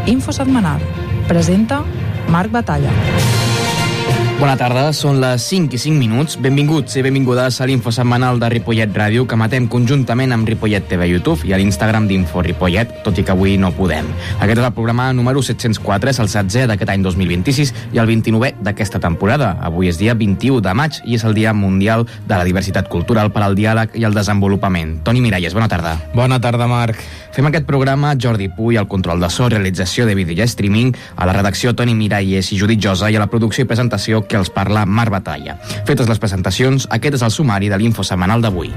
Info setmanal. Presenta Marc Batalla. Bona tarda, són les 5 i 5 minuts. Benvinguts i benvingudes a l'Info setmanal de Ripollet Ràdio, que emetem conjuntament amb Ripollet TV a YouTube i a l'Instagram d'Info Ripollet, tot i que avui no podem. Aquest és el programa número 704, és el 16è d'aquest any 2026 i el 29è d'aquesta temporada. Avui és dia 21 de maig i és el Dia Mundial de la Diversitat Cultural per al Diàleg i el Desenvolupament. Toni Miralles, bona tarda. Bona tarda, Marc. Fem aquest programa Jordi Puy, al control de so, realització de vídeo i streaming, a la redacció Toni Miralles i Judit Josa i a la producció i presentació que els parla Marc Batalla. Fetes les presentacions, aquest és el sumari de l'Info setmanal d'avui.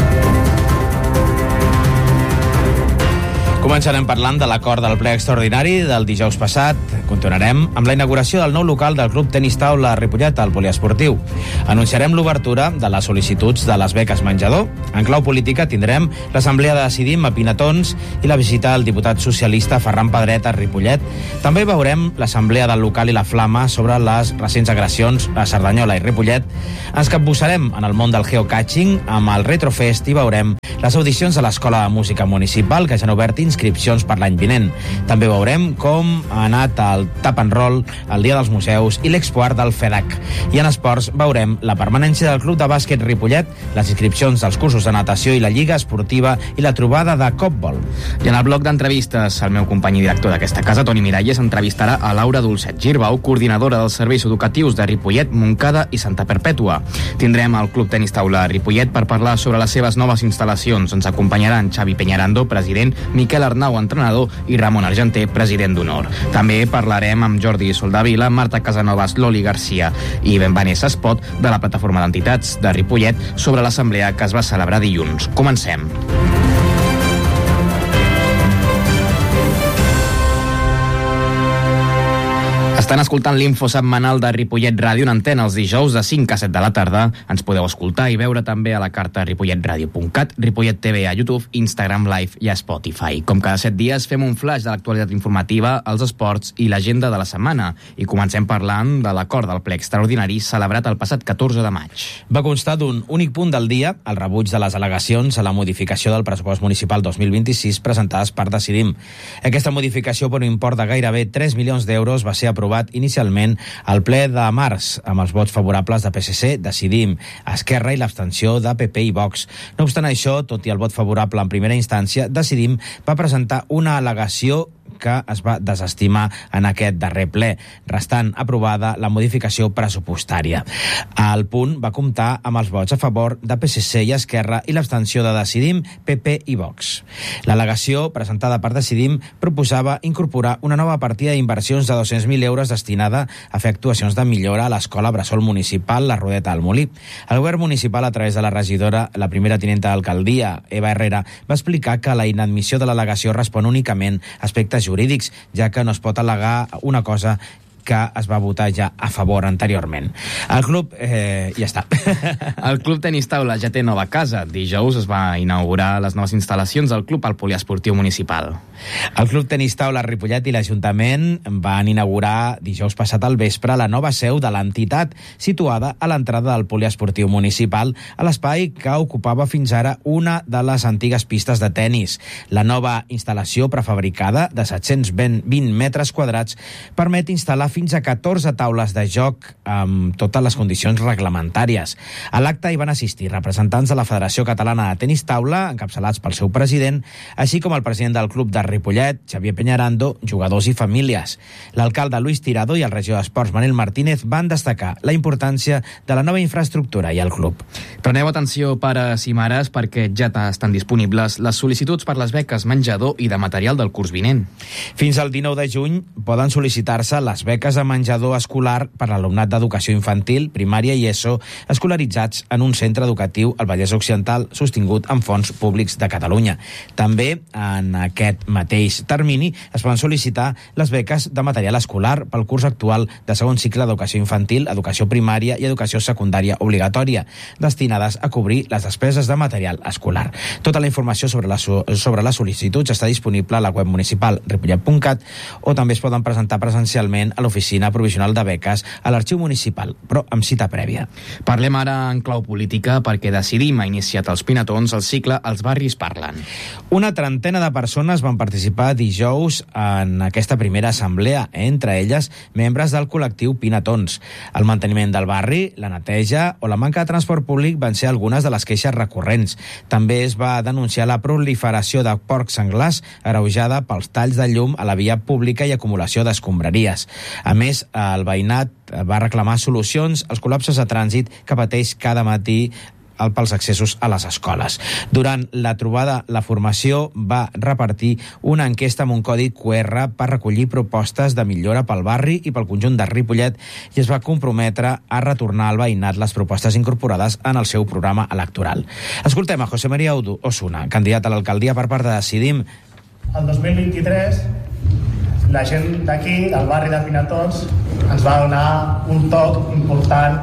Començarem parlant de l'acord del ple extraordinari del dijous passat. Continuarem amb la inauguració del nou local del Club Tenis Taula Ripollet, al poliesportiu. Anunciarem l'obertura de les sol·licituds de les beques menjador. En clau política tindrem l'assemblea de Decidim a Pinatons i la visita al diputat socialista Ferran Pedret a Ripollet. També veurem l'assemblea del local i la flama sobre les recents agressions a Cerdanyola i Ripollet. Ens capbussarem en el món del geocaching amb el Retrofest i veurem les audicions de l'Escola de Música Municipal, que ja han obert inscripcions per l'any vinent. També veurem com ha anat el Tap and Roll, el Dia dels Museus i l'Expo Art del FEDAC. I en esports veurem la permanència del Club de Bàsquet Ripollet, les inscripcions dels cursos de natació i la Lliga Esportiva i la trobada de copbol. I en el bloc d'entrevistes, el meu company i director d'aquesta casa, Toni Miralles, entrevistarà a Laura Dolcet Girbau, coordinadora dels serveis educatius de Ripollet, Montcada i Santa Perpètua. Tindrem el Club Tenis Taula Ripollet per parlar sobre les seves noves instal·lacions. Ens acompanyaran Xavi Peñarando, president, Miquel Arnau, entrenador, i Ramon Argenter, president d'honor. També parlarem amb Jordi Soldavila, Marta Casanovas, Loli Garcia i Vanessa Espot, de la plataforma d'entitats de Ripollet, sobre l'assemblea que es va celebrar dilluns. Comencem. Estan escoltant l'Info setmanal de Ripollet Ràdio, en antena els dijous de 5 a 7 de la tarda. Ens podeu escoltar i veure també a la carta ripolletradio.cat, Ripollet TV a YouTube, Instagram Live i a Spotify. Com cada 7 dies fem un flash de l'actualitat informativa, els esports i l'agenda de la setmana. I comencem parlant de l'acord del ple extraordinari celebrat el passat 14 de maig. Va constar d'un únic punt del dia, el rebuig de les al·legacions a la modificació del pressupost municipal 2026 presentades per Decidim. Aquesta modificació per un import de gairebé 3 milions d'euros va ser aprovat inicialment al ple de març, amb els vots favorables de PSC, Decidim, Esquerra i l'abstenció de PP i Vox. No obstant això, tot i el vot favorable en primera instància, Decidim va presentar una al·legació que es va desestimar en aquest darrer ple, restant aprovada la modificació pressupostària. El punt va comptar amb els vots a favor de PSC i Esquerra i l'abstenció de Decidim, PP i Vox. L'al·legació presentada per Decidim proposava incorporar una nova partida d'inversions de 200.000 euros destinada a fer actuacions de millora a l'escola bressol municipal La Rodeta del Molí. El govern municipal, a través de la regidora, la primera tinenta d'alcaldia, Eva Herrera, va explicar que la inadmissió de l'al·legació respon únicament a aspectes jurídics, ja que no es pot al·legar una cosa que es va votar ja a favor anteriorment. El club, ja està. El Club Tenis Taula ja té nova casa. Dijous es va inaugurar les noves instal·lacions del club al poliesportiu municipal. El Club Tenis Taula Ripollet i l'Ajuntament van inaugurar dijous passat al vespre la nova seu de l'entitat, situada a l'entrada del poliesportiu municipal, a l'espai que ocupava fins ara una de les antigues pistes de tenis. La nova instal·lació prefabricada de 720 metres quadrats permet instal·lar fins a 14 taules de joc amb totes les condicions reglamentàries. A l'acte hi van assistir representants de la Federació Catalana de Tenis Taula, encapçalats pel seu president, així com el president del club de Ripollet, Xavier Peñarando, jugadors i famílies. L'alcalde Luis Tirado i el regidor d'Esports Manel Martínez van destacar la importància de la nova infraestructura i el club. Preneu atenció, pares i mares, perquè ja estan disponibles les sol·licituds per les beques menjador i de material del curs vinent. Fins al 19 de juny poden sol·licitar-se les beques de menjador escolar per a l'alumnat d'educació infantil, primària i ESO, escolaritzats en un centre educatiu al Vallès Occidental sostingut amb fons públics de Catalunya. També, en aquest mateix termini, es poden sol·licitar les beques de material escolar pel curs actual de segon cicle d'educació infantil, educació primària i educació secundària obligatòria, destinades a cobrir les despeses de material escolar. Tota la informació sobre les sol·licituds està disponible a la web municipal ripollet.cat o també es poden presentar presencialment a una oficina provisional de beques a l'arxiu municipal, però amb cita prèvia. Parlem ara en clau política perquè Decidim ha iniciat els Pinatons el cicle Els barris parlen. Una trentena de persones van participar dijous en aquesta primera assemblea, entre elles membres del col·lectiu Pinatons. El manteniment del barri, la neteja o la manca de transport públic van ser algunes de les queixes recurrents. També es va denunciar la proliferació de porcs senglars agreujada pels talls de llum a la via pública i acumulació d'escombraries. A més, el veïnat va reclamar solucions als col·lapses de trànsit que pateix cada matí pels accessos a les escoles. Durant la trobada, la formació va repartir una enquesta amb un codi QR per recollir propostes de millora pel barri i pel conjunt de Ripollet i es va comprometre a retornar al veïnat les propostes incorporades en el seu programa electoral. Escoltem a José María Osuna, candidat a l'alcaldia per part de Decidim. El 2023, la gent d'aquí, del barri de Pinatons, ens va donar un toc important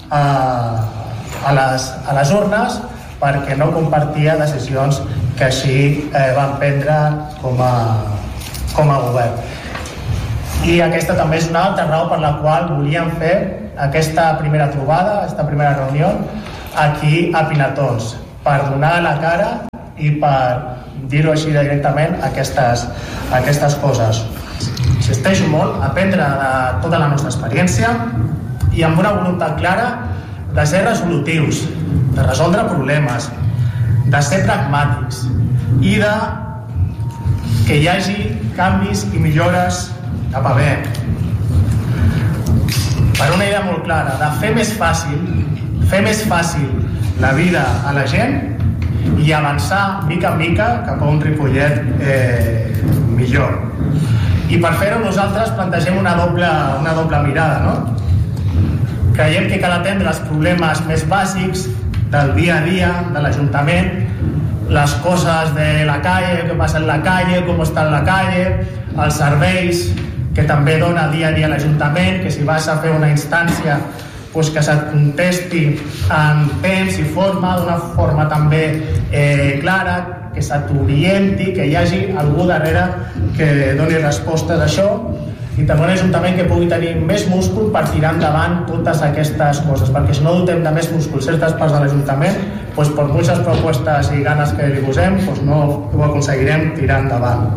a les urnes perquè no compartia decisions que així van prendre com a govern. I aquesta també és una altra raó per la qual volíem fer aquesta primera trobada, aquesta primera reunió aquí a Pinatons, per donar la cara i per dir-ho així directament aquestes coses. Insisteixo molt a aprendre de tota la nostra experiència i amb una voluntat clara de ser resolutius, de resoldre problemes, de ser pragmàtics i de que hi hagi canvis i millores cap a bé. Per una idea molt clara, de fer més fàcil la vida a la gent i avançar mica en mica cap a un Ripollet millor. I per fer-ho nosaltres plantegem una doble mirada, no? Creiem que cal atendre els problemes més bàsics del dia a dia de l'Ajuntament, les coses de la calle, què passa en la calle, com està en la calle, els serveis que també dona dia a dia l'Ajuntament, que si vas a fer una instància pues que se't contesti en temps i forma, d'una forma també clara, que se t'orienti, que hi hagi algú darrere que doni resposta d'això, i també un ajuntament que pugui tenir més múscul per tirar endavant totes aquestes coses, perquè si no dotem de més múscul certes parts de l'Ajuntament, doncs per moltes propostes i ganes que li posem, doncs no ho aconseguirem tirar endavant.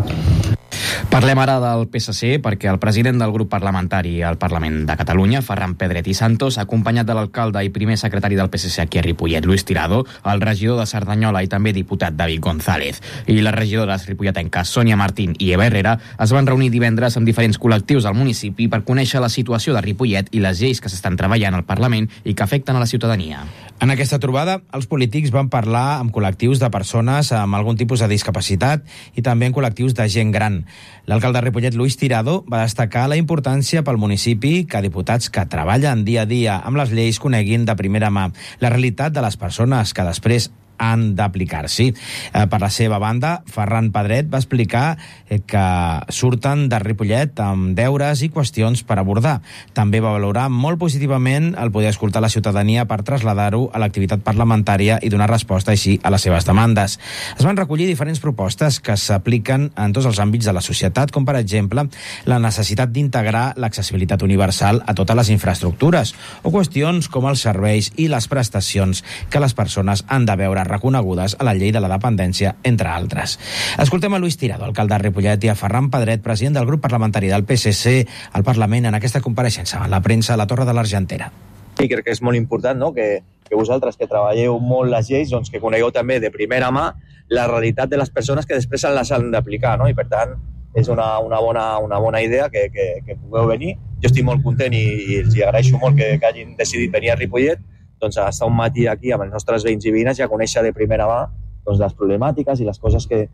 Parlem ara del PSC perquè el president del grup parlamentari al Parlament de Catalunya, Ferran Pedret i Santos, acompanyat de l'alcalde i primer secretari del PSC aquí a Ripollet, Luis Tirado, el regidor de Cerdanyola i també diputat David González, i les regidores ripolletenques Sònia Martín i Eva Herrera es van reunir divendres amb diferents col·lectius del municipi per conèixer la situació de Ripollet i les lleis que s'estan treballant al Parlament i que afecten a la ciutadania. En aquesta trobada, els polítics van parlar amb col·lectius de persones amb algun tipus de discapacitat i també en col·lectius de gent gran. L'alcalde de Ripollet, Luis Tirado, va destacar la importància pel municipi que diputats que treballen dia a dia amb les lleis coneguin de primera mà la realitat de les persones que després han d'aplicar-s'hi. Per la seva banda, Ferran Pedret va explicar que surten de Ripollet amb deures i qüestions per abordar. També va valorar molt positivament el poder escoltar la ciutadania per traslladar-ho a l'activitat parlamentària i donar resposta així a les seves demandes. Es van recollir diferents propostes que s'apliquen en tots els àmbits de la societat, com per exemple la necessitat d'integrar l'accessibilitat universal a totes les infraestructures o qüestions com els serveis i les prestacions que les persones han de veure reconegudes a la llei de la dependència, entre altres. Escoltem a Luis Tirado, alcalde de Ripollet, i a Ferran Pedret, president del grup parlamentari del PSC al Parlament, en aquesta compareixença a la premsa a la Torre de l'Argentera. I crec que és molt important, no?, que vosaltres que treballeu molt les lleis, doncs que conegueu també de primera mà la realitat de les persones que després les han d'aplicar, no? I per tant és una bona idea que pugueu venir. Jo estic molt content i els agraeixo molt que hagin decidit venir a Ripollet, doncs a estar un matí aquí amb els nostres veïns i veïnes i a conèixer de primera mà doncs, les problemàtiques i les coses que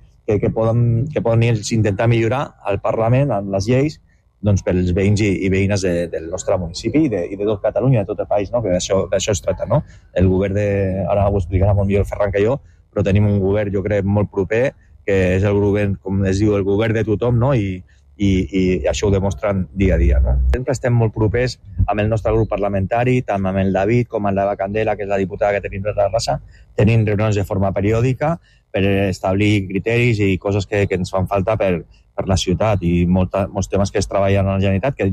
poden ells intentar millorar al Parlament, amb les lleis, doncs, pels veïns i veïnes del nostre municipi i de tot Catalunya, de tot el país, no? Que d'això es tracta, no? El govern ara ho explicarà molt millor el Ferran que jo, però tenim un govern, jo crec, molt proper, que és el govern, com es diu, el govern de tothom, no? I això ho demostren dia a dia, no? Sempre estem molt propers amb el nostre grup parlamentari, tant amb el David com amb l'Eva Candela, que és la diputada que tenim de la raça, tenim reunions de forma periòdica per establir criteris i coses que ens fan falta per la ciutat i molts temes que es treballen a la Generalitat, que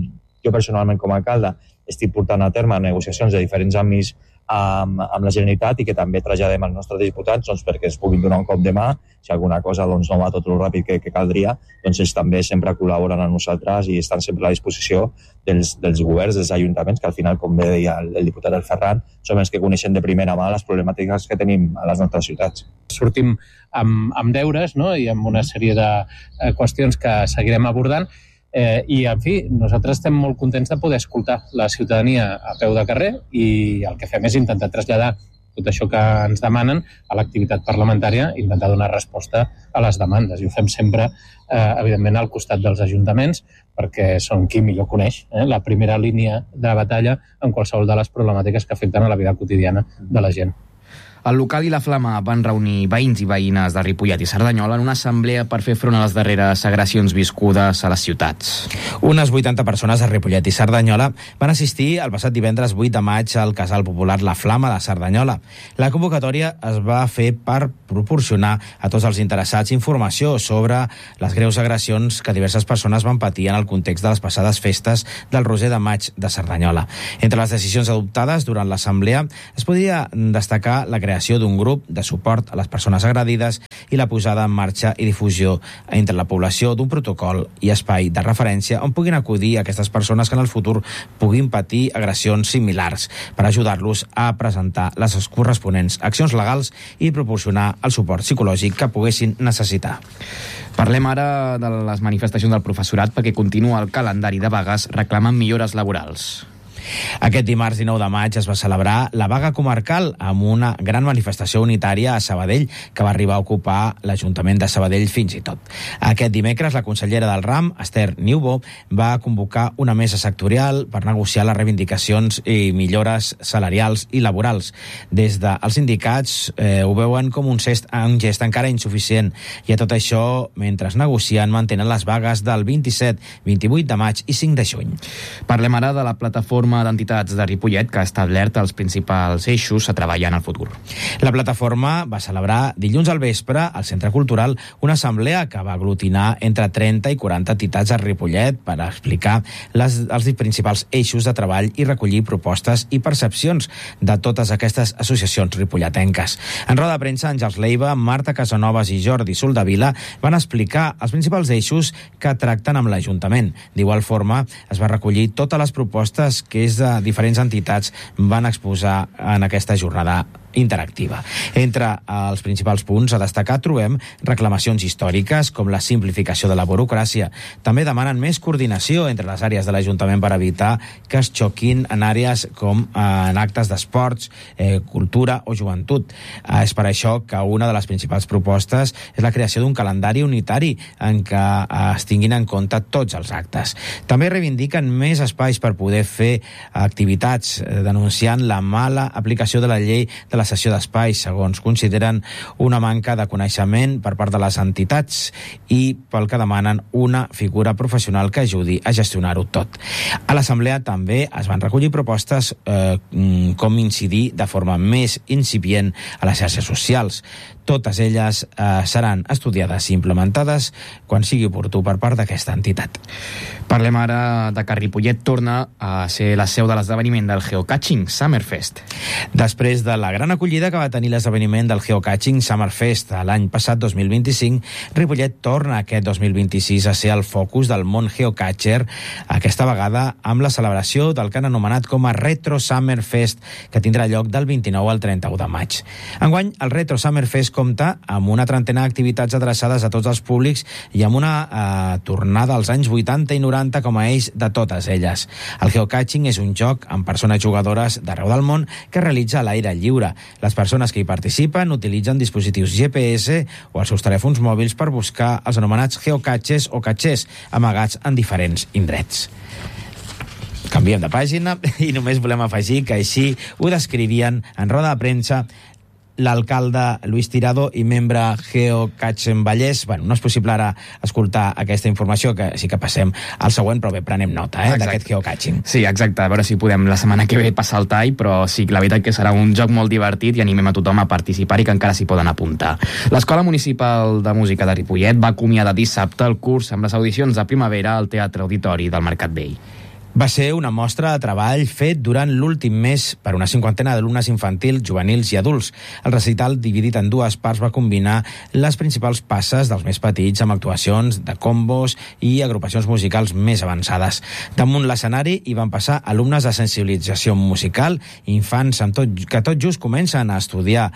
Jo personalment com a alcalde estic portant a terme negociacions de diferents àmbits amb la Generalitat i que també traslladem als nostres diputats perquè es puguin donar un cop de mà. Si alguna cosa no va tot el ràpid que caldria, ells també sempre col·laboren amb nosaltres i estan sempre a la disposició dels governs, dels ajuntaments, que al final, com bé deia el diputat del Ferran, som els que coneixen de primera mà les problemàtiques que tenim a les nostres ciutats. Sortim amb deures, no?, i amb una sèrie de qüestions que seguirem abordant. I, en fi, nosaltres estem molt contents de poder escoltar la ciutadania a peu de carrer i el que fem és intentar traslladar tot això que ens demanen a l'activitat parlamentària i intentar donar resposta a les demandes. I ho fem sempre, evidentment, al costat dels ajuntaments, perquè són qui millor coneix la primera línia de batalla en qualsevol de les problemàtiques que afecten a la vida quotidiana de la gent. El local i la Flama van reunir veïns i veïnes de Ripollet i Cerdanyola en una assemblea per fer front a les darreres agressions viscudes a les ciutats. Unes 80 persones de Ripollet i Cerdanyola van assistir el passat divendres 8 de maig al Casal Popular La Flama de Cerdanyola. La convocatòria es va fer per proporcionar a tots els interessats informació sobre les greus agressions que diverses persones van patir en el context de les passades festes del Roser de Maig de Cerdanyola. Entre les decisions adoptades durant l'assemblea es podia destacar la creació d'un grup de suport a les persones agredides i la posada en marxa i difusió entre la població d'un protocol i espai de referència on puguin acudir aquestes persones que en el futur puguin patir agressions similars per ajudar-los a presentar les corresponents accions legals i proporcionar el suport psicològic que poguessin necessitar. Parlem ara de les manifestacions del professorat perquè continua el calendari de vagues reclamant millores laborals. Aquest dimarts 19 de maig es va celebrar la vaga comarcal amb una gran manifestació unitària a Sabadell que va arribar a ocupar l'Ajuntament de Sabadell fins i tot. Aquest dimecres la consellera del RAM, Esther Niubó, va convocar una mesa sectorial per negociar les reivindicacions i millores salarials i laborals. Des dels sindicats ho veuen com un gest encara insuficient i a tot això, mentre negocien, mantenen les vagues del 27, 28 de maig i 5 de juny. Parlem ara de la plataforma d'entitats de Ripollet que ha establert els principals eixos a treballar en el futur. La plataforma va celebrar dilluns al vespre al Centre Cultural una assemblea que va aglutinar entre 30 i 40 entitats a Ripollet per explicar els principals eixos de treball i recollir propostes i percepcions de totes aquestes associacions ripolletenques. En roda de premsa, Àngels Leiva, Marta Casanovas i Jordi Soldavila van explicar els principals eixos que tracten amb l'Ajuntament. D'igual forma, es va recollir totes les propostes que de diferents entitats van exposar en aquesta jornada interactiva. Entre els principals punts a destacar trobem reclamacions històriques com la simplificació de la burocràcia. També demanen més coordinació entre les àrees de l'Ajuntament per evitar que es xoquin en àrees com en actes d'esports, cultura o joventut. És per això que una de les principals propostes és la creació d'un calendari unitari en què es tinguin en compte tots els actes. També reivindiquen més espais per poder fer activitats, denunciant la mala aplicació de la llei de la cessió d'espais, segons consideren una manca de coneixement per part de les entitats i pel que demanen una figura professional que ajudi a gestionar-ho tot. A l'assemblea també es van recollir propostes com incidir de forma més incipient a les xarxes socials. Totes elles seran estudiades i implementades quan sigui oportú per part d'aquesta entitat. Parlem ara de que Ripollet torna a ser la seu de l'esdeveniment del Geocaching Summerfest. Després de la gran acollida que va tenir l'esdeveniment del Geocaching Summerfest l'any passat 2025, Ripollet torna aquest 2026 a ser el focus del món geocacher, aquesta vegada amb la celebració del que han anomenat com a Retro Summerfest, que tindrà lloc del 29 al 31 de maig. Enguany, el Retro Summerfest compta amb una trentena d'activitats adreçades a tots els públics i amb una tornada als anys 80 i 90 com a eix de totes elles. El geocaching és un joc amb persones jugadores d'arreu del món que realitza a l'aire lliure. Les persones que hi participen utilitzen dispositius GPS o els seus telèfons mòbils per buscar els anomenats geocaches o catxers amagats en diferents indrets. Canviem de pàgina i només volem afegir que així ho descrivien en roda de premsa l'alcalde Luis Tirado i membre Geocaching Vallès. No és possible ara escoltar aquesta informació, que sí que passem al següent, però bé, prenem nota d'aquest geocaching. Sí, exacte, a veure si podem la setmana que ve passar el tall, però sí, la veritat que serà un joc molt divertit i animem a tothom a participar i que encara s'hi poden apuntar. L'Escola Municipal de Música de Ripollet va acomiadar dissabte el curs amb les audicions de primavera al Teatre Auditori del Mercat Vell. Va ser una mostra de treball fet durant l'últim mes per una cinquantena d'alumnes infantils, juvenils i adults. El recital, dividit en dues parts, va combinar les principals passes dels més petits amb actuacions de combos i agrupacions musicals més avançades. Damunt l'escenari hi van passar alumnes de sensibilització musical, infants que tot just comencen a estudiar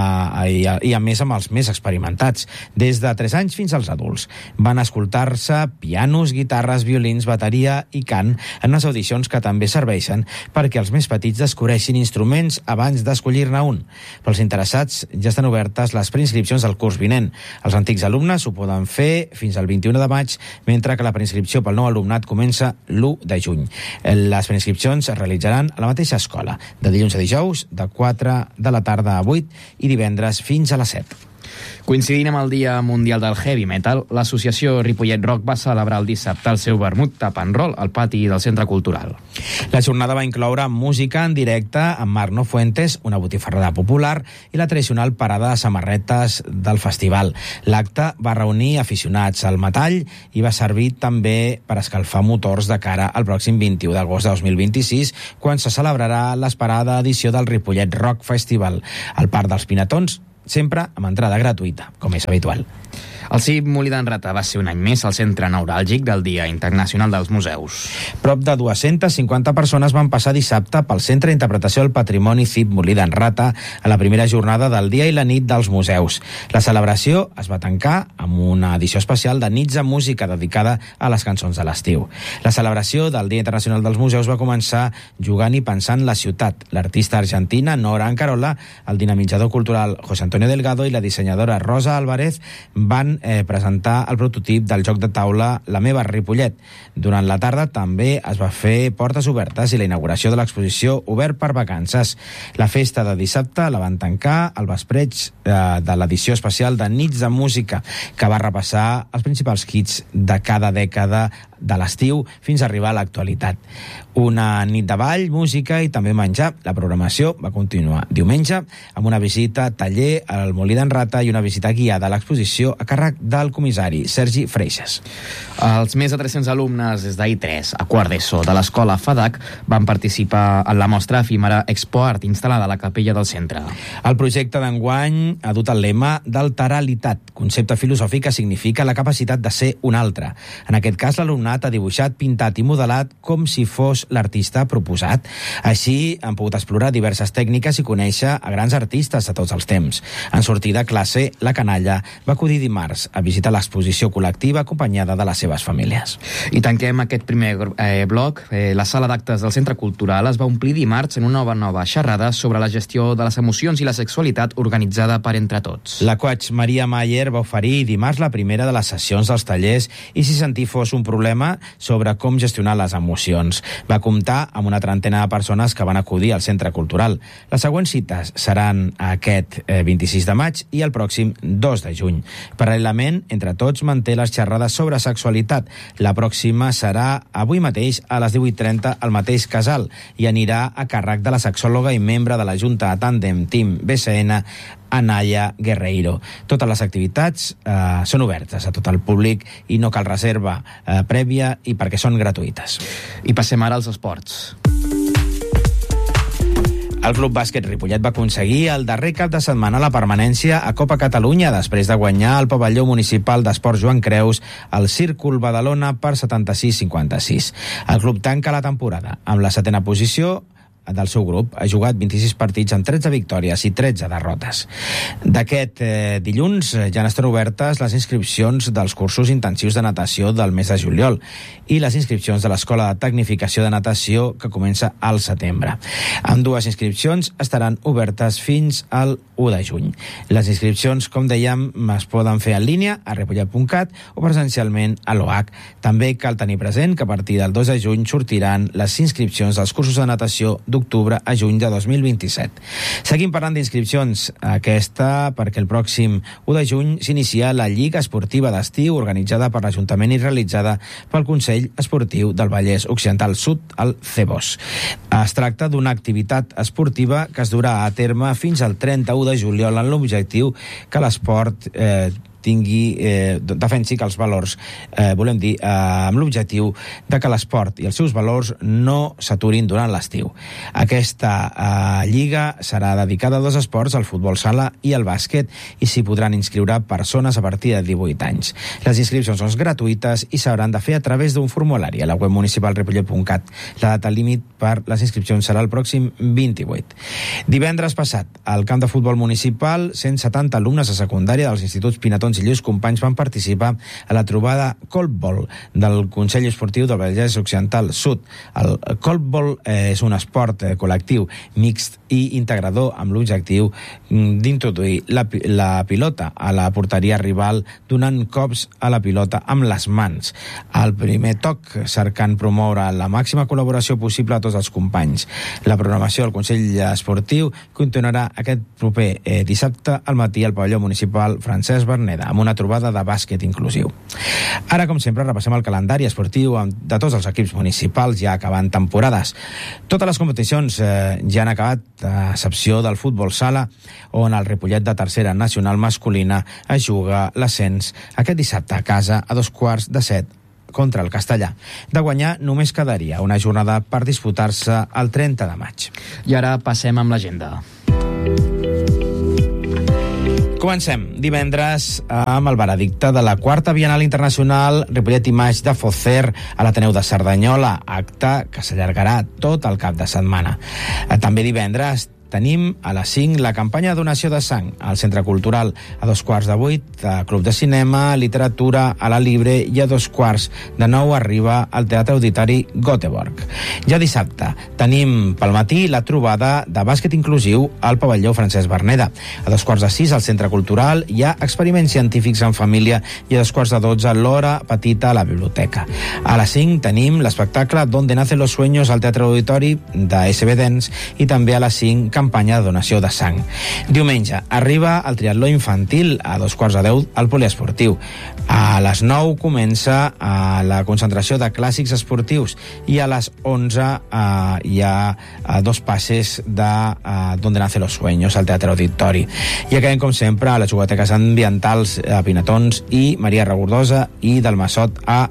i a més amb els més experimentats, des de 3 anys fins als adults. Van escoltar-se pianos, guitarres, violins, bateria i cant en unes audicions que també serveixen perquè els més petits descobreixin instruments abans d'escollir-ne un. Pels interessats ja estan obertes les preinscripcions del curs vinent. Els antics alumnes ho poden fer fins al 21 de maig, mentre que la preinscripció pel nou alumnat comença l'1 de juny. Les preinscripcions es realitzaran a la mateixa escola, de dilluns a dijous, de 4 de la tarda a 8 i divendres fins a les 7. Coincidint amb el Dia Mundial del Heavy Metal, l'associació Ripollet Rock va celebrar el dissabte el seu vermut tap and roll al pati del Centre Cultural. La jornada va incloure música en directe amb Marno Fuentes, una botifarrada popular, i la tradicional parada de samarretes del festival. L'acte va reunir aficionats al metall i va servir també per escalfar motors de cara al pròxim 21 d'agost de 2026, quan se celebrarà l'esperada edició del Ripollet Rock Festival, al Parc dels Pinatons, sempre amb entrada gratuïta, com és habitual. El CIP Molí d'en Rata va ser un any més el centre neuràlgic del Dia Internacional dels Museus. Prop de 250 persones van passar dissabte pel Centre d'Interpretació del Patrimoni CIP Molí d'en Rata a la primera jornada del Dia i la Nit dels Museus. La celebració es va tancar amb una edició especial de nits de música dedicada a les cançons de l'estiu. La celebració del Dia Internacional dels Museus va començar jugant i pensant la ciutat. L'artista argentina Nora Ancarola, el dinamitzador cultural José Antonio Delgado i la dissenyadora Rosa Álvarez van presentar el prototip del joc de taula La meva Ripollet. Durant la tarda també es va fer portes obertes i la inauguració de l'exposició Obert per Vacances. La festa de dissabte la van tancar al vespreig de l'edició especial de Nits de Música, que va repassar els principals hits de cada dècada de l'estiu fins a arribar a l'actualitat. Una nit de ball, música i també menjar. La programació va continuar diumenge amb una visita taller al Molí d'en Rata i una visita guiada a l'exposició a càrrec del comissari Sergi Freixas. Els més de 300 alumnes des d'I3 a quart d'ESO de l'escola FADAC van participar en la mostra efímera Expo Art instal·lada a la capella del centre. El projecte d'enguany ha dut el lema d'alteralitat, concepte filosòfic que significa la capacitat de ser un altre. En aquest cas, l'alumnat ha dibuixat, pintat i modelat com si fos l'artista proposat. Així han pogut explorar diverses tècniques i conèixer a grans artistes de tots els temps. En sortir de classe, la canalla va acudir dimarts a visitar l'exposició col·lectiva acompanyada de les seves famílies. I tanquem aquest primer bloc. La sala d'actes del Centre Cultural es va omplir dimarts en una nova xerrada sobre la gestió de les emocions i la sexualitat organitzada per Entre Tots. La coach Maria Mayer va oferir dimarts la primera de les sessions dels tallers i si sentir fos un problema sobre com gestionar les emocions. Va comptar amb una trentena de persones que van acudir al Centre Cultural. Les següents cites seran aquest 26 de maig i el pròxim 2 de juny. Paral·lelament, Entre Tots manté les xerrades sobre sexualitat. La pròxima serà avui mateix a les 18:30 al mateix casal i anirà a càrrec de la sexòloga i membre de la Junta de Tàndem Team BCN, Anaya Guerreiro. Totes les activitats són obertes a tot el públic i no cal reserva prèvia i perquè són gratuïtes. I passem ara als esports. El Club Bàsquet Ripollet va aconseguir el darrer cap de setmana la permanència a Copa Catalunya després de guanyar el pavelló municipal d'Esports Joan Creus al Círcul Badalona per 76-56. El club tanca la temporada amb la 7ª posició del seu grup. Ha jugat 26 partits amb 13 victòries i 13 derrotes. D'aquest dilluns ja estan obertes les inscripcions dels cursos intensius de natació del mes de juliol i les inscripcions de l'Escola de Tecnificació de Natació que comença al setembre. Ambdues inscripcions estaran obertes fins al 1 de juny. Les inscripcions, com dèiem, es poden fer en línia a ripollet.cat o presencialment a l'OAC. També cal tenir present que a partir del 2 de juny sortiran les inscripcions dels cursos de natació d'octubre a juny de 2027. Seguim parlant d'inscripcions. Aquesta perquè el pròxim 1 de juny s'inicia la Lliga Esportiva d'Estiu organitzada per l'Ajuntament i realitzada pel Consell Esportiu del Vallès Occidental Sud, el CEBOS. Es tracta d'una activitat esportiva que es durà a terme fins al 31 de juliol amb l'objectiu que l'esport defensi que els valors, volem dir, amb l'objectiu de que l'esport i els seus valors no s'aturin durant l'estiu. Aquesta lliga serà dedicada a dos esports, el futbol sala i el bàsquet, i s'hi podran inscriure persones a partir de 18 anys. Les inscripcions són gratuïtes i s'hauran de fer a través d'un formulari a la web municipal ripollet.cat. La data límit per les inscripcions serà el pròxim 28. Divendres passat, al camp de futbol municipal, 170 alumnes de secundària dels instituts Pinatons i Lluís Companys van participar a la trobada Coltbol del Consell Esportiu del Vallès Occidental Sud. El Coltbol és un esport col·lectiu mixt i integrador amb l'objectiu d'introduir la pilota a la porteria rival donant cops a la pilota amb les mans. Al primer toc, cercant promoure la màxima col·laboració possible a tots els companys. La programació del Consell Esportiu continuarà aquest proper dissabte al matí al pavelló municipal Francesc Verneda, amb una trobada de bàsquet inclusiu. Ara, com sempre, repassem el calendari esportiu de tots els equips municipals ja acabant temporades. Totes les competicions ja han acabat, a excepció del futbol sala, on el Ripollet de tercera nacional masculina es juga l'ascens aquest dissabte a casa a 6:15 contra el Castellà. De guanyar només quedaria una jornada per disputar-se el 30 de maig. I ara passem amb l'agenda. Comencem divendres amb el veredicte de la quarta Bienal Internacional Ripollet Image de Focer a l'Ateneu de Cerdanyola, acte que s'allargarà tot el cap de setmana. També divendres tenim a les 5 la campanya de donació de sang al Centre Cultural, a 7:15 Club de Cinema, Literatura a la Libre, i a 8:45 arriba al Teatre Auditori Göteborg. Ja dissabte tenim pel matí la trobada de bàsquet inclusiu al pavelló Francesc Verneda. A 2:15 al Centre Cultural hi ha experiments científics en família, i a 2:12 l'hora petita a la biblioteca. A les 5 tenim l'espectacle Donde nacen los sueños al Teatre Auditori de SB Dance, i també a les 5 campanya de donació de sang. Diumenge arriba el triatló infantil a 2:10 al poliesportiu. A les 9 comença la concentració de clàssics esportius, i a les 11 hi ha 2 passes de Donde nacen los sueños al Teatre Auditori. I acabem, com sempre, a les jugueteques ambientals a Pinatons i Maria Regordosa i del Massot a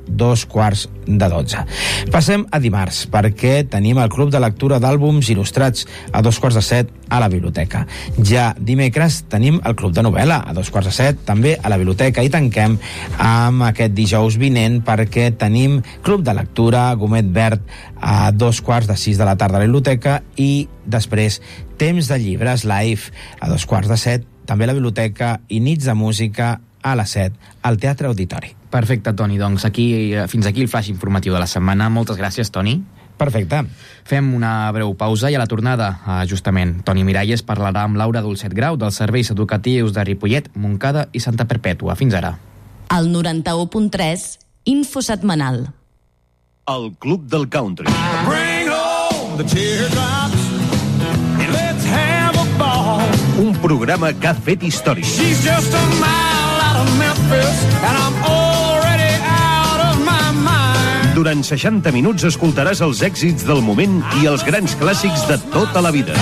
2:15. Passem a dimarts, perquè tenim el Club de Lectura d'Àlbums Il·lustrats a 2:17 a la biblioteca. Ja dimecres tenim el Club de Novel·la a 2:17 també a la biblioteca, i tanquem amb aquest dijous vinent perquè tenim Club de Lectura Gomet Verd a 2:15 de la tarda a la biblioteca, i després Temps de Llibres Live a 2:17 també a la biblioteca, i Nits de Música a les 7 al Teatre Auditori. Perfecte, Toni. Doncs fins aquí el flash informatiu de la setmana. Moltes gràcies, Toni. Perfecte. Fem una breu pausa, i a la tornada, justament, Toni Miralles parlarà amb Laura Dulcet Grau dels serveis educatius de Ripollet, Montcada i Santa Perpètua. Fins ara. El 91.3, info setmanal. El Club del Country. Bring home the teardrops and let's have a ball. Un programa que ha fet història. She's just a mile out of Memphis and I'm already out of my mind. Durant 60 minuts escoltaràs els èxits del moment i els grans clàssics de tota la vida.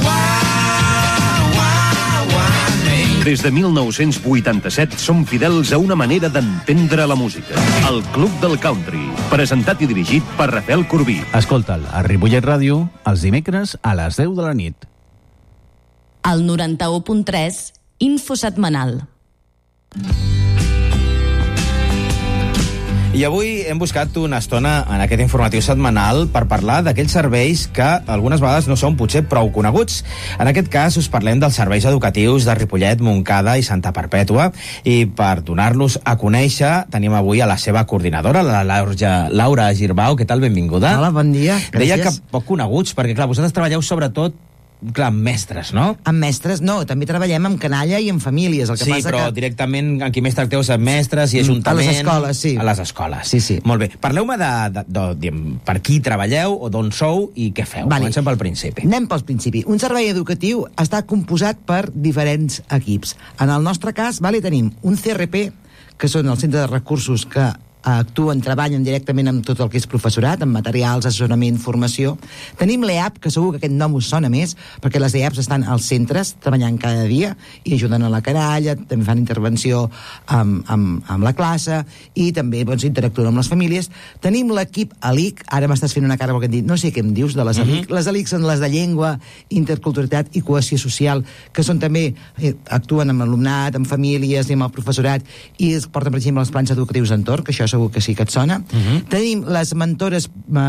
Des de 1987 som fidels a una manera d'entendre la música. El Club del Country, presentat i dirigit per Rafael Corbí. Escolta'l a Ripollet Ràdio els dimecres a les 10 de la nit. El 91.3, info setmanal. I avui hem buscat una estona en aquest informatiu setmanal per parlar d'aquells serveis que algunes vegades no són potser prou coneguts. En aquest cas us parlem dels serveis educatius de Ripollet, Montcada i Santa Perpètua, i per donar-los a conèixer tenim avui a la seva coordinadora, la Laura Girbau. Què tal? Benvinguda. Hola, bon dia. Gràcies. Deia que poc coneguts, perquè clar, vosaltres treballeu sobretot amb mestres, no? Amb mestres, no. També treballem amb canalla i amb famílies. El que sí, passa però que... directament amb qui més tracteu és amb mestres i ajuntament. A les escoles, sí. A les escoles. Sí, sí. Molt bé. Parleu-me de per qui treballeu o d'on sou i què feu. Vale. Comencem pel principi. Anem pel principi. Un servei educatiu està composat per diferents equips. En el nostre cas, tenim un CRP, que són el Centre de Recursos que actuen, treballen directament amb tot el que és professorat, amb materials, assessorament, formació. Tenim l'EAP, que segur que aquest nom us sona més, perquè les EAPs estan als centres treballant cada dia i ajuden a la canalla, també fan intervenció amb la classe i també interactuen amb les famílies. Tenim l'equip ALIC, ara m'estàs fent una cara perquè em dit, no sé què em dius de les ALIC. Les ALIC són les de llengua, interculturalitat i cohesió social, que són també, actuen amb alumnat, amb famílies i amb el professorat, i es porten, per exemple, els plans educatius d'entorn, que això segur que sí que et sona. Tenim les mentores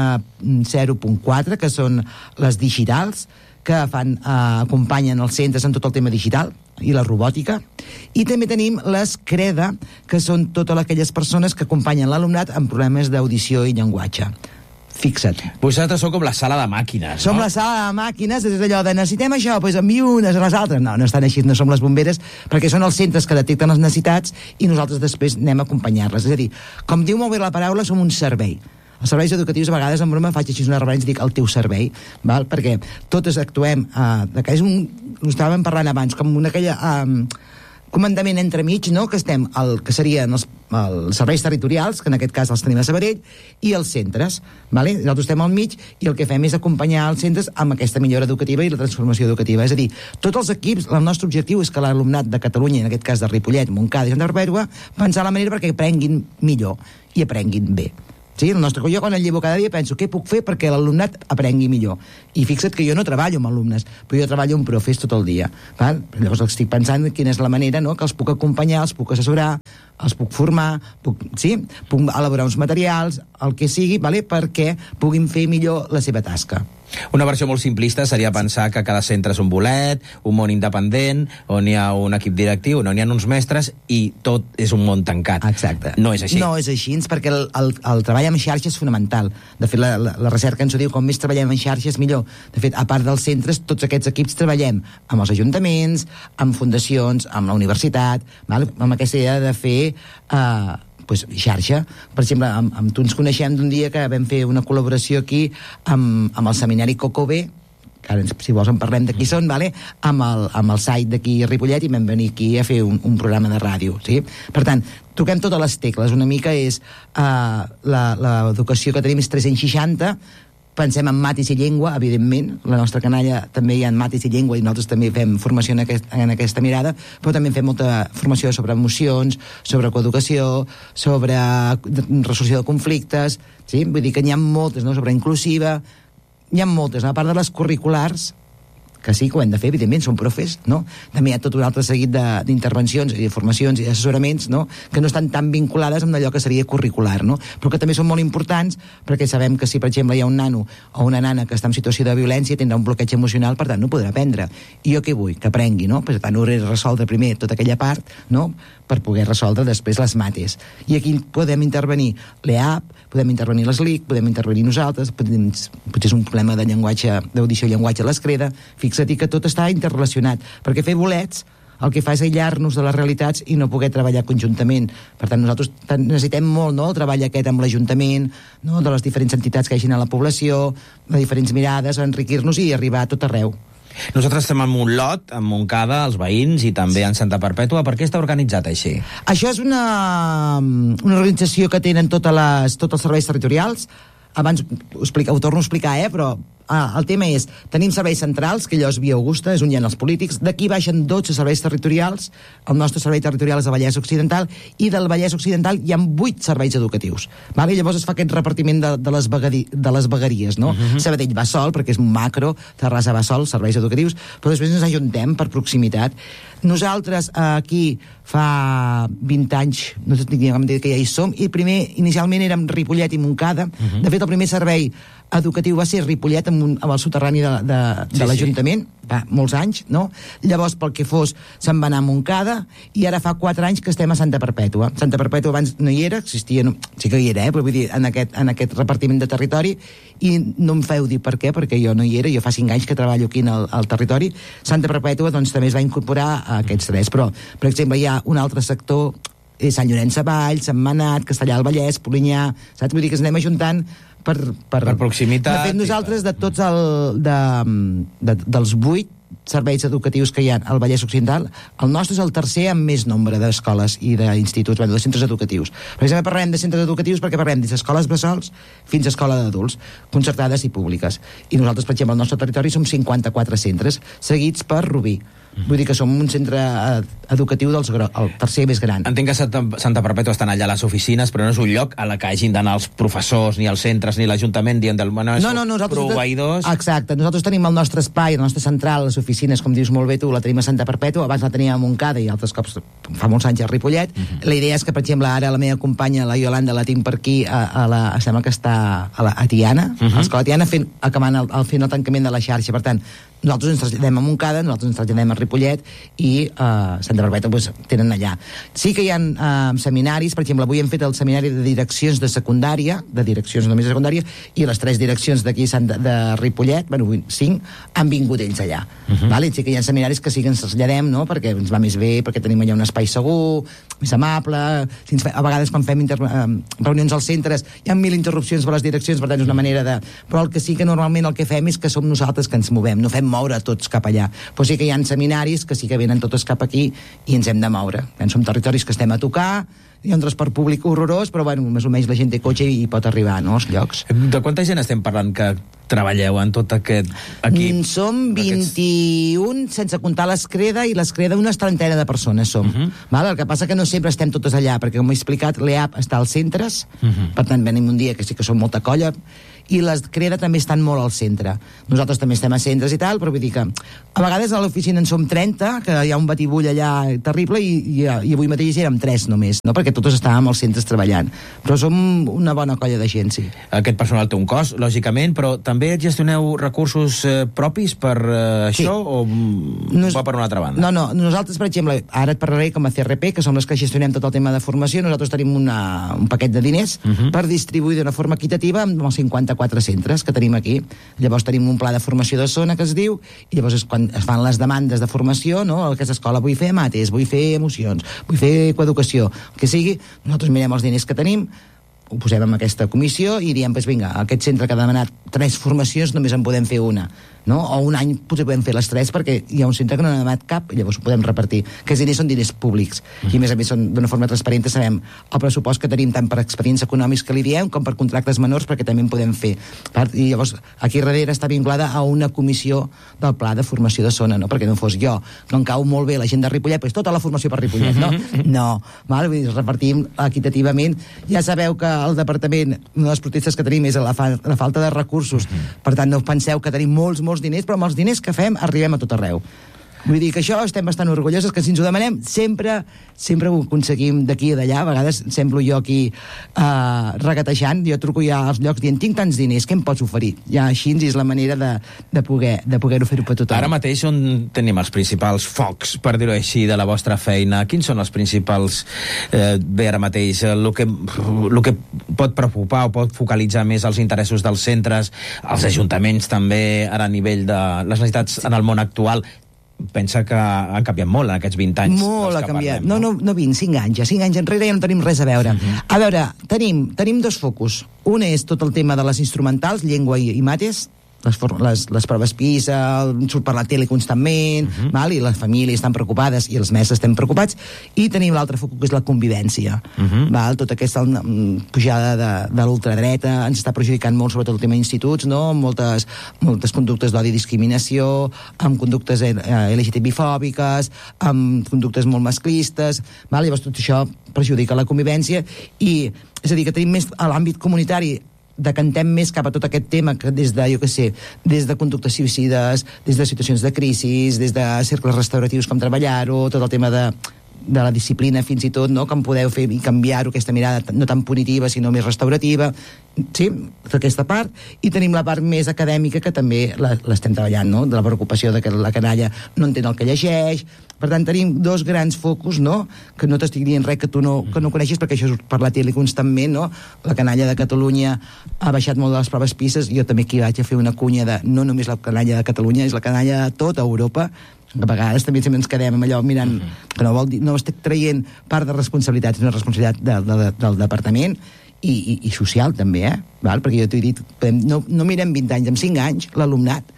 0.4, que són les digitals, que acompanyen els centres en tot el tema digital i la robòtica, i també tenim les CREDA, que són totes aquelles persones que acompanyen l'alumnat amb problemes d'audició i llenguatge. Fixa't. Vosaltres sou com la sala de màquines, no? Som la sala de màquines, és allò de necessitem això, doncs envio unes a les altres. No estan així, no som les bomberes, perquè són els centres que detecten les necessitats i nosaltres després anem a acompanyar-les. És a dir, com diu molt bé la paraula, som un servei. Els serveis educatius, a vegades, en broma, faig així una referència i dic el teu servei, val? Perquè totes actuem, ho estàvem parlant abans, com aquella comandament entremig, no? Que estem, que serien els serveis territorials, que en aquest cas els tenim a Sabadell, i els centres, vale? Nosaltres estem al mig i el que fem és acompanyar els centres amb aquesta millora educativa i la transformació educativa. És a dir, tots els equips, el nostre objectiu és que l'alumnat de Catalunya, en aquest cas de Ripollet, Montcada i Santa Perpètua, pensar la manera perquè aprenguin millor i aprenguin bé. Sí, jo quan el llevo cada dia penso què puc fer perquè l'alumnat aprengui millor, i fixa't que jo no treballo amb alumnes, però jo treballo amb profes tot el dia, val? Llavors estic pensant quina és la manera, no?, que els puc acompanyar, els puc assessorar, els puc formar, puc elaborar uns materials, el que sigui, vale? Perquè puguin fer millor la seva tasca. Una versió molt simplista seria pensar que cada centre és un bolet, un món independent, on hi ha un equip directiu, on hi ha uns mestres, i tot és un món tancat. Exacte. No és així. No és així, perquè el treball en xarxa és fonamental. De fet, la recerca ens ho diu, com més treballem en xarxa és millor. De fet, a part dels centres, tots aquests equips treballem amb els ajuntaments, amb fundacions, amb la universitat, amb aquesta idea de fer xarxa. Per exemple, amb tu ens coneixem d'un dia que vam fer una col·laboració aquí amb el seminari Cocobé, que ara, si vols en parlem de qui són, vale? Amb el site d'aquí a Ripollet, i vam venir aquí a fer un programa de ràdio, sí? Per tant, toquem totes les tecles. Una mica és l'educació que tenim és 360. Pensem en matis i llengua, evidentment. La nostra canalla també hi ha matis i llengua, i nosaltres també fem formació en aquesta mirada, però també fem molta formació sobre emocions, sobre coeducació, sobre resolució de conflictes, sí? Vull dir que n'hi ha moltes, no? Sobre inclusiva, n'hi ha moltes, no? A part de les curriculars, que sí que ho hem de fer, evidentment, són profes, no? També hi ha tot un altre seguit d'intervencions i de formacions i d'assessoraments, no?, que no estan tan vinculades amb allò que seria curricular, no?, però que també són molt importants, perquè sabem que si, per exemple, hi ha un nano o una nana que està en situació de violència, tindrà un bloqueig emocional, per tant, no podrà aprendre. I jo què vull? Que aprengui, no? Per tant, hauré de resoldre primer tota aquella part, no?, per poder resoldre després les mates. I aquí podem intervenir l'EAP, podem intervenir les LIC, podem intervenir nosaltres, potser és un problema de llenguatge, d'audició i llenguatge a l'escreda. Fixa't que tot està interrelacionat, perquè fer bolets el que fa és aïllar-nos de les realitats i no poder treballar conjuntament. Per tant, nosaltres necessitem molt, no?, el treball aquest amb l'Ajuntament, no?, de les diferents entitats que hi hagin a la població, de diferents mirades, enriquir-nos i arribar a tot arreu. Nosaltres estem en un lot, en Montcada, els veïns, i també en Santa Perpètua. Per què està organitzat així? Això és una organització que tenen tots els serveis territorials. Abans ho torno a explicar, però el tema és, tenim serveis centrals, que allò és Via Augusta, és on hi ha els polítics, d'aquí baixen 12 serveis territorials, el nostre servei territorial és el Vallès Occidental, i del Vallès Occidental hi ha 8 serveis educatius, i llavors es fa aquest repartiment de les vegueries, no? Sabadell va sol, perquè és un macro, Terrassa va sol, serveis educatius, però després ens ajuntem per proximitat. Nosaltres aquí fa 20 anys, no sé que ja hi som, i inicialment érem Ripollet i Montcada. De fet, el primer servei educatiu va ser Ripollet amb el soterrani de l'Ajuntament, fa molts anys, no? Llavors, pel que fos, se'n va anar a Montcada, i ara fa 4 anys que estem a Santa Perpètua. Santa Perpètua abans no hi era, existia, sí que hi era, però vull dir, en aquest repartiment de territori, i no em feu dir per què, perquè jo no hi era, jo fa 5 anys que treballo aquí al territori. Santa Perpètua, doncs, també es va incorporar a aquests 3, però, per exemple, hi ha un altre sector, Sant Llorenç Savall, Sant Manat, Castellar del Vallès, Polinyà, saps? Vull dir que ens anem ajuntant per proximitat. De fet, nosaltres, de tots dels 8, serveis educatius que hi ha al Vallès Occidental, el nostre és el tercer amb més nombre d'escoles i d'instituts, de centres educatius. Per exemple, parlem de centres educatius perquè parlem des d'escoles bressols fins a escola d'adults, concertades i públiques. I nosaltres, per exemple, al nostre territori som 54 centres, seguits per Rubí. Vull dir que som un centre educatiu el tercer més gran. Entenc que Santa Perpètua estan allà a les oficines, però no és un lloc a la que hagin d'anar els professors, ni els centres, ni l'Ajuntament dient proveïdors. Exacte, nosaltres tenim el nostre espai, el nostre central, les oficines, com dius molt bé tu, la tenim a Santa Perpètua, abans la teníem a Montcada i altres cops fa molts anys a Ripollet. La idea és que, per exemple, ara la meva companya, la Iolanda, la tinc per aquí, sembla que està a Tiana, a l'Escola Tiana, acabant fent el tancament de la xarxa. Per tant, nosaltres ens traslladem a Montcada, nosaltres ens traslladem a Ripollet i Santa Perpètua tenen allà. Sí que hi ha seminaris, per exemple, avui hem fet el seminari de direccions de secundària, de direccions només de secundària, i les 3 direccions d'aquí de Ripollet, 5, han vingut ells allà. Sí que hi ha seminaris que sí que ens traslladem, no?, perquè ens va més bé, perquè tenim allà un espai segur, més amable, a vegades quan fem reunions als centres hi ha 1000 interrupcions per les direccions, per tant és una manera de... Però el que sí que normalment el que fem és que som nosaltres que ens movem, no fem moure tots cap allà. Però sí que hi ha seminaris que sí que venen totes cap aquí i ens hem de moure. Som territoris que estem a tocar, hi ha un transport públic horrorós, però més o menys la gent té cotxe i pot arribar, no?, als llocs. De quanta gent estem parlant que treballeu en tot aquest equip? Som 21, sense comptar l'Escreda, i l'Escreda unes 30 de persones som. El que passa que no sempre estem totes allà, perquè, com he explicat, l'EAP està als centres, per tant, venim un dia que sí que som molta colla, i l'Escreda també estan molt al centre. Nosaltres també estem a centres i tal, però vull dir que a vegades a l'oficina en som 30, que hi ha un batibull allà terrible, i avui mateix érem 3 només, no?, perquè totes estàvem als centres treballant. Però som una bona colla de gent, sí. Aquest personal té un cost, lògicament, però també gestioneu recursos propis per això, o va per una altra banda? No, nosaltres, per exemple, ara et parlaré com a CRP, que som les que gestionem tot el tema de formació. Nosaltres tenim un paquet de diners per distribuir d'una forma equitativa amb els 54 centres que tenim aquí. Llavors tenim un pla de formació de zona que es diu, i llavors és quan es fan les demandes de formació, no?, aquesta escola vull fer mates, vull fer emocions, vull fer coeducació, el que sigui, nosaltres mirem els diners que tenim, ho posem en aquesta comissió i diem, vinga, aquest centre que ha demanat 3 formacions només en podem fer una, no? O un any potser podem fer les 3 perquè hi ha un centre que no n'ha demanat cap, i llavors ho podem repartir. Aquests diners són diners públics i a més són d'una forma transparent, sabem el pressupost que tenim tant per expedients econòmics que li diem com per contractes menors, perquè també en podem fer. I llavors aquí darrere està vinculada a una comissió del pla de formació de zona, no? Perquè no fos jo, que em cau molt bé la gent de Ripollet, doncs tota la formació per Ripollet, no? No, repartim equitativament. Ja sabeu que el departament, una de les protestes que tenim és la falta de recursos, per tant no penseu que tenim molts diners, però amb els diners que fem arribem a tot arreu. Vull dir que això estem bastant orgullosos, que si ens ho demanem sempre ho aconseguim d'aquí i d'allà. A vegades semblo jo aquí regatejant, jo truco ja als llocs dient, tinc tants diners, què em pots oferir? Ja així és la manera de poder-ho fer-ho per tothom. Ara mateix on tenim els principals focs, per dir-ho així, de la vostra feina? Quins són els principals, bé, ara mateix, el que pot preocupar o pot focalitzar més els interessos dels centres, els ajuntaments també, ara a nivell de les necessitats en el món actual? Pensa que han canviat molt en aquests 20 anys. Molt ha canviat. No 20, 5 anys. Ja 5 anys enrere ja no tenim res a veure. A veure, tenim 2 focus. Un és tot el tema de les instrumentals, llengua i mates, les proves PISA, surt per la tele constantment, i les famílies estan preocupades i els mestres estem preocupats, i tenim l'altre focus, que és la convivència. Tota aquesta pujada de l'ultradreta ens està perjudicant molt, sobretot el tema d'instituts, no? Moltes conductes d'odi i discriminació, amb conductes LGTB-fòbiques, amb conductes molt masclistes, llavors tot això perjudica la convivència, i és a dir, que tenim més a l'àmbit comunitari, decantem més cap a tot aquest tema que des de conductes suïcides, des de situacions de crisi, des de cercles restauratius, com treballar-ho, tot el tema de la disciplina fins i tot, no? Com podeu fer i canviar-ho, aquesta mirada no tan punitiva sinó més restaurativa, sí, aquesta part. I tenim la part més acadèmica, que també l'estem treballant, no? De la preocupació de que la canalla no entén el que llegeix. Per tant, tenim 2 grans focus, no? Que no t'estic dient res que tu no coneixis, perquè això surt per la tele constantment, no? La canalla de Catalunya ha baixat molt de les proves PISA. Jo també aquí vaig a fer una cunya de no només la canalla de Catalunya, és la canalla de tota Europa. A vegades també ens quedem amb allò mirant, que no vol dir, no estic traient part de responsabilitat, és una responsabilitat del departament i social també, perquè jo t'ho he dit, no mirem 20 anys, en 5 anys l'alumnat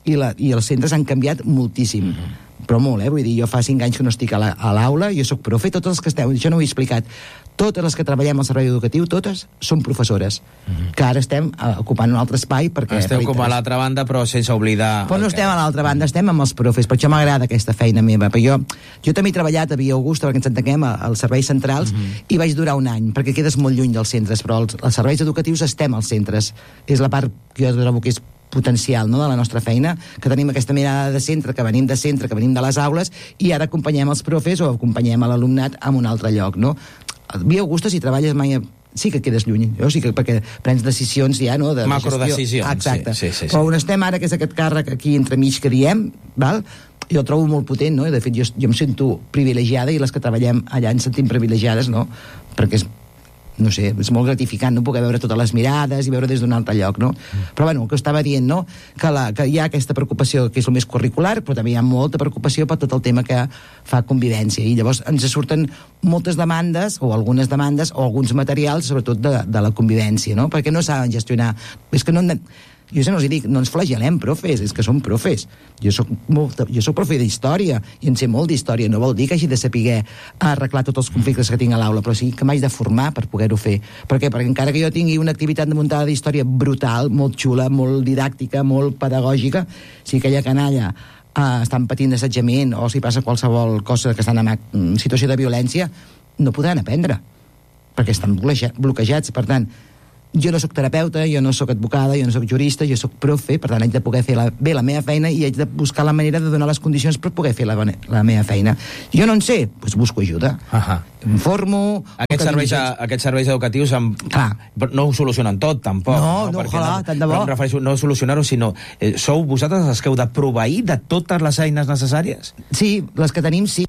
i els centres han canviat moltíssim. Però molt, vull dir, jo fa 5 anys que no estic a l'aula, jo soc profe, totes les que esteu, això no ho he explicat, totes les que treballem al servei educatiu, totes són professores, que ara estem ocupant un altre espai perquè... Esteu com a l'altra banda, però sense oblidar... Però no estem a l'altra banda, estem amb els profes, per això m'agrada aquesta feina meva, perquè jo també he treballat a Via Augusta, perquè ens entenguem, als serveis centrals, i vaig durar un any, perquè quedes molt lluny dels centres, però els serveis educatius estem als centres. És la part que jo trobo que és potencial, no?, de la nostra feina, que tenim aquesta mirada de centre, que venim de les aules, i ara acompanyem els profes o acompanyem a l'alumnat en un altre lloc, no? A Via Augusta, si treballes mai... Sí que quedes lluny, sí que, perquè prens decisions ja, no? De macrodecisions. Exacte. Sí. Però on estem ara, que és aquest càrrec aquí entremig que diem, val? Jo el trobo molt potent, no? De fet, jo em sento privilegiada, i les que treballem allà ens sentim privilegiades, no? Perquè no sé, és molt gratificant, no?, poder veure totes les mirades i veure des d'un altre lloc, no? Però, bueno, el que estava dient, no?, que hi ha aquesta preocupació que és el més curricular, però també hi ha molta preocupació per tot el tema que fa convivència, i llavors ens surten moltes demandes, o algunes demandes, o alguns materials, sobretot de la convivència, no?, perquè no saben gestionar. És que no... Jo sempre els dic, no ens flagel·lem, profes, és que som profes. Jo soc profe d'història, i en sé molt d'història. No vol dir que hagi de saber arreglar tots els conflictes que tinc a l'aula, però sí que m'haig de formar per poder-ho fer. Per què? Perquè encara que jo tingui una activitat de muntada d'història brutal, molt xula, molt didàctica, molt pedagògica, si aquella canalla estan patint assetjament, o si passa qualsevol cosa que estan en situació de violència, no podran aprendre, perquè estan bloquejats. Per tant, jo no sóc terapeuta, jo no sóc advocada, jo no sóc jurista, jo sóc profe, per tant haig de poder fer bé la meva feina, i haig de buscar la manera de donar les condicions per poder fer la meva feina. Jo no en sé, doncs busco ajuda. Em formo... Aquests serveis educatius no ho solucionen tot, tampoc. No, ojalà, tant de bo. No em refereixo no solucionar-ho, sinó sou vosaltres els que heu de proveir de totes les eines necessàries? Sí, les que tenim, sí.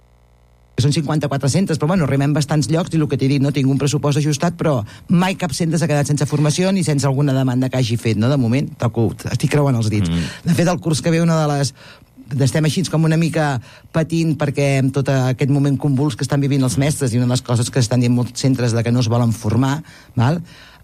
Són 54 centres, però bueno, remem bastants llocs, i el que t'he dit, no tinc un pressupost ajustat, però mai cap centre s'ha quedat sense formació ni sense alguna demanda que hagi fet, no? De moment, estic creuant els dits. De fet, el curs que ve, una de les... Estem així com una mica patint perquè en tot aquest moment convuls que estan vivint els mestres, i una de les coses que estan dient molts centres de que no es volen formar, val?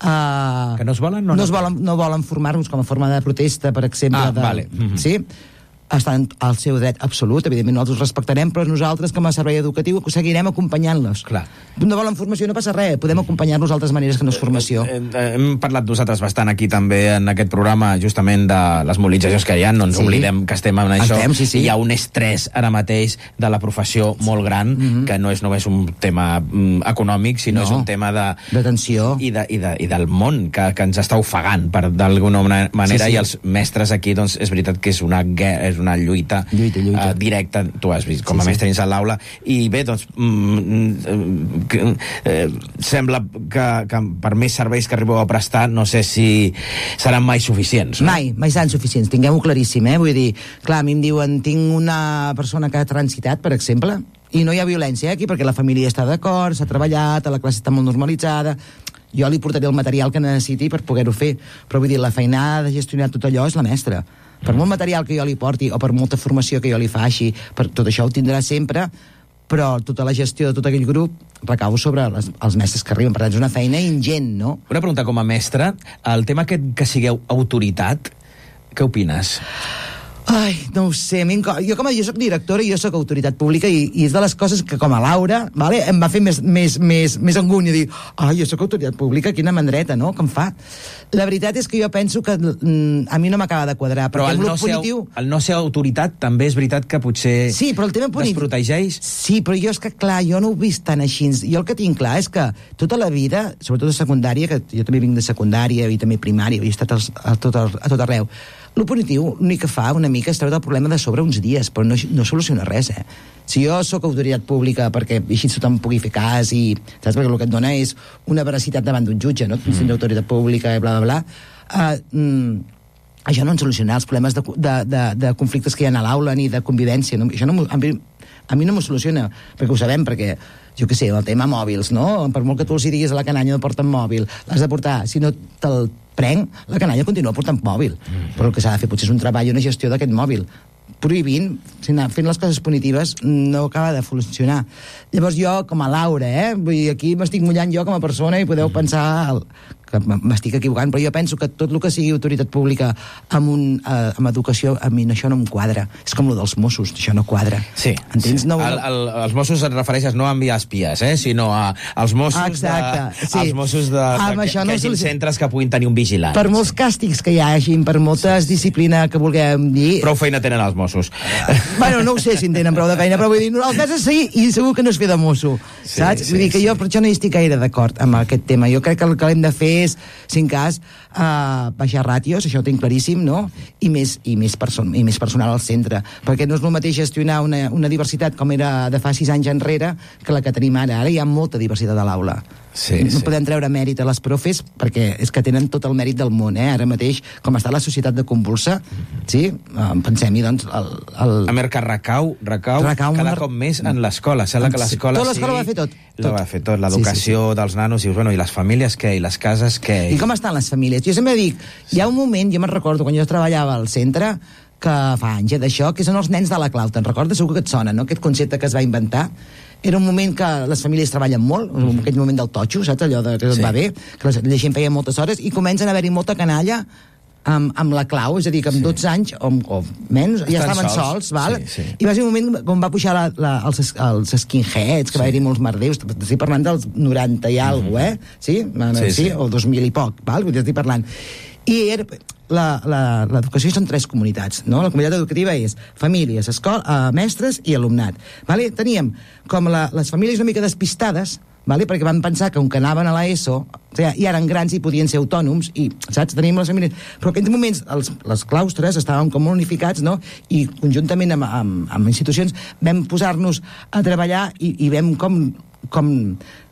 Que no es volen? No volen formar-nos com a forma de protesta, per exemple. Vale. Sí? Estan al seu dret absolut, evidentment nosaltres ho respectarem, però nosaltres com a servei educatiu seguirem acompanyant-los. Clar. No volen formació, no passa res, podem acompanyar-los d'altres maneres que no és formació. Hem parlat nosaltres bastant aquí també en aquest programa justament de les mobilitzacions que hi ha, no ens oblidem que estem en això. Hi ha un estrès ara mateix de la professió molt gran, que no és només un tema econòmic, sinó és un tema de tensió i del món que ens està ofegant d'alguna manera, i els mestres aquí, doncs és veritat que és una guerra, és una lluita. Directa, tu has vist com a mestre dins a l'aula, i bé, doncs sembla que per més serveis que arribeu a prestar, no sé si seran mai suficients. Mai seran suficients, tinguem-ho claríssim, vull dir, clar, a mi em diuen, tinc una persona que ha transitat, per exemple, i no hi ha violència aquí, perquè la família està d'acord, s'ha treballat, la classe està molt normalitzada, jo li portaré el material que necessiti per poder-ho fer, però vull dir, la feinada de gestionar tot allò és la mestra. Per molt material que jo li porti, o per molta formació que jo li faci, per tot això ho tindrà sempre, però tota la gestió de tot aquell grup recau sobre els mestres que arriben. Per tant, és una feina ingent, no? Una pregunta com a mestre, el tema que sigueu autoritat, què opines? Ai, no ho sé, jo soc directora i jo soc autoritat pública, i és de les coses que com a Laura, vale, em va fer més angúnia dir, jo soc autoritat pública, quina mandreta, no?, que em fa. La veritat és que jo penso que a mi no m'acaba de quadrar. Però el no ser autoritat també és veritat que potser desprotegeix? Sí, però jo és que, clar, jo no ho he vist tan així. Jo el que tinc clar és que tota la vida, sobretot a secundària, que jo també vinc de secundària i també primària, he estat a tot arreu, el punitiu l'únic que fa una mica és treure el problema de sobre uns dies, però no soluciona res, Si jo sóc autoritat pública perquè així tothom pugui fer cas, i saps, perquè el que et dona és una veracitat davant d'un jutge, no? Sent d'autoritat pública, bla, bla, bla. Això no en solucionarà els problemes de conflictes que hi ha a l'aula ni de convivència. Això a mi no m'ho soluciona, perquè ho sabem, perquè jo què sé, el tema mòbils, no? Per molt que tu els diguis a la canalla no porten mòbil, l'has de portar, si no te'l prenc, la canalla continua portant mòbil. Però el que s'ha de fer potser és un treball i una gestió d'aquest mòbil. Prohibint, fent les coses punitives, no acaba de funcionar. Llavors jo, com a Laura, vull dir, aquí m'estic mullant jo com a persona, i podeu pensar que m'estic equivocant, però jo penso que tot el que sigui autoritat pública amb educació, a mi això no em quadra. És com el dels Mossos, això no quadra. Sí. Entens? Sí. No, els Mossos et refereixes no a enviar espies, sinó als Mossos als Mossos que hagin centres que puguin tenir un vigilant. Per molts càstigs que hi hagin, per moltes disciplina que vulguem dir... Prou feina tenen els Mossos. Bueno, no ho sé si en tenen prou de feina, però vull dir, el cas és sí, i segur que no es fer de mosso, saps? Vull dir que jo per això no hi estic gaire d'acord amb aquest tema. Jo crec que el que hem de fer és, si en cas, baixar ràtios, això ho tinc claríssim, no? I més personal al centre, perquè no és el mateix gestionar una diversitat com era de fa 6 anys enrere que la que tenim ara. Ara hi ha molta diversitat a l'aula. No podem treure mèrit a les profes perquè és que tenen tot el mèrit del món, ara mateix, com està la societat de convulsa, sí? Pensem-hi, doncs... A més que recau cada cop més en l'escola. Sembla que l'escola Tota l'escola va fer tot. Ho va fer tot, l'educació dels nanos, i bueno, i les famílies què? I les cases què? I com estan les famílies? Jo sempre dic, hi ha un moment, jo me'n recordo, quan jo treballava al centre, que fa anys d'això, que són els nens de la clau, te'n recordes? Segur que et sona, no?, aquest concepte que es va inventar. Era un moment que les famílies treballen molt, aquell moment del totxo, saps, allò que es va bé, que la gent feia moltes hores, i comencen a haver-hi molta canalla amb la clau, és a dir, que amb 12 anys o menys ja estaven sols, val? I va ser un moment com va pujar els skinheads, que va haver-hi molts merdeus, estic parlant dels 90 i alguna cosa, sí? O 2000 i poc, val? Estic parlant. I l'educació són 3 comunitats, no? La comunitat educativa és famílies, mestres i alumnat. Vale? Teníem com les famílies una mica despistades, vale? Perquè van pensar que com que anaven a l'ESO, ja eren grans i podien ser autònoms, i, saps, tenim les famílies... Però en aquells moments els claustres estaven com unificats, no? I conjuntament amb institucions vam posar-nos a treballar i vam com